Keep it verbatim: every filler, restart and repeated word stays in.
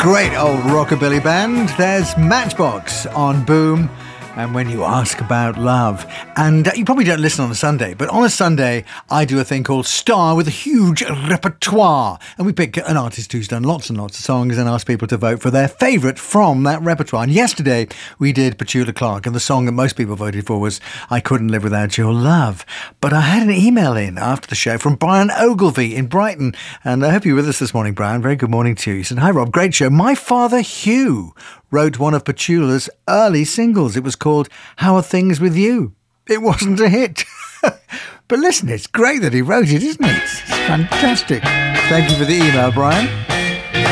great old rockabilly band. There's Matchbox on Boom. And When You Ask About Love. And uh, you probably don't listen on a Sunday, but on a Sunday, I do a thing called Star with a huge repertoire. And we pick an artist who's done lots and lots of songs and ask people to vote for their favourite from that repertoire. And yesterday, we did Petula Clark, and the song that most people voted for was I Couldn't Live Without Your Love. But I had an email in after the show from Brian Ogilvie in Brighton. And I hope you're with us this morning, Brian. Very good morning to you. He said, hi, Rob, great show. My father, Hugh, wrote one of Petula's early singles. It was called How Are Things With You? It wasn't a hit. But listen, it's great that he wrote it, isn't it? It's fantastic. Thank you for the email, Brian.